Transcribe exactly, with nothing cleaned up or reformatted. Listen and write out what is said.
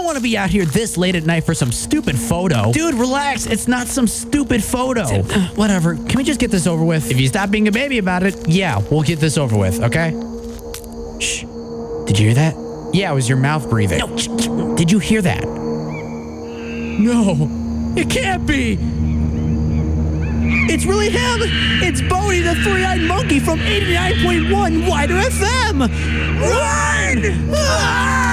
don't want to be out here this late at night for some stupid photo. Dude, relax. It's not some stupid photo. Whatever. Can we just get this over with? If you stop being a baby about it, yeah, we'll get this over with, okay? Shh. Did you hear that? Yeah, it was your mouth breathing. No. Did you hear that? No. It can't be. It's really him. It's Bodie, the three-eyed monkey from eighty-nine point one Wider F M. Run! Ah!